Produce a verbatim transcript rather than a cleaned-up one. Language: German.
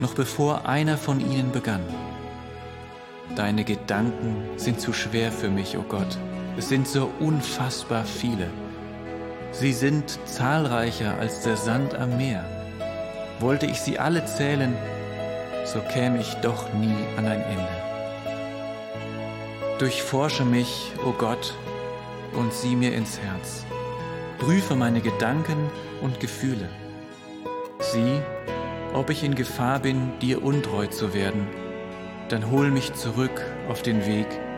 noch bevor einer von ihnen begann. Deine Gedanken sind zu schwer für mich, o Gott. Es sind so unfassbar viele. Sie sind zahlreicher als der Sand am Meer. Wollte ich sie alle zählen, so käme ich doch nie an ein Ende. Durchforsche mich, o Gott, und sieh mir ins Herz. Prüfe meine Gedanken und Gefühle. Sieh, ob ich in Gefahr bin, dir untreu zu werden. Dann hol mich zurück auf den Weg,